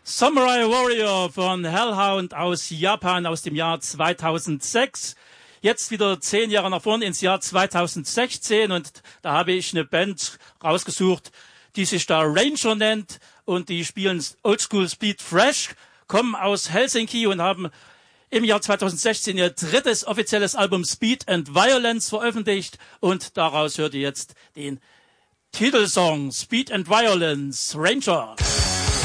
Samurai Warrior von Hellhound aus Japan aus dem Jahr 2006. Jetzt wieder 10 Jahre nach vorne ins Jahr 2016 und da habe ich eine Band rausgesucht, die sich da Ranger nennt und die spielen Oldschool Speed Fresh, kommen aus Helsinki und haben im Jahr 2016 ihr drittes offizielles Album Speed and Violence veröffentlicht und daraus hört ihr jetzt den Titelsong Speed and Violence, Ranger.